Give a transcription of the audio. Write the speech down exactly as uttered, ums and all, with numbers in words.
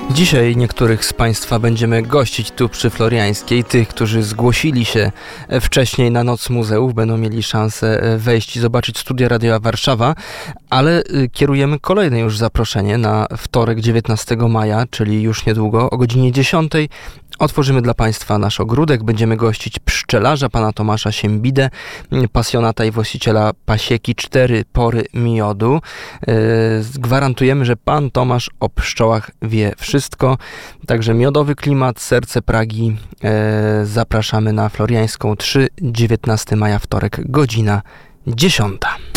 Dzisiaj niektórych z Państwa będziemy gościć tu przy Floriańskiej. Tych, którzy zgłosili się wcześniej na Noc Muzeów, będą mieli szansę wejść i zobaczyć Studia Radia Warszawa, ale kierujemy kolejne już zaproszenie na wtorek dziewiętnastego maja, czyli już niedługo o godzinie dziesiątej. Otworzymy dla Państwa nasz ogródek. Będziemy gościć pszczelarza, pana Tomasza Siembidę, pasjonata i właściciela pasieki Cztery Pory Miodu. Gwarantujemy, że pan Tomasz o pszczołach wie wszystko. Także miodowy klimat, serce Pragi. Zapraszamy na Floriańską trzy, dziewiętnastego maja, wtorek, godzina dziesiąta.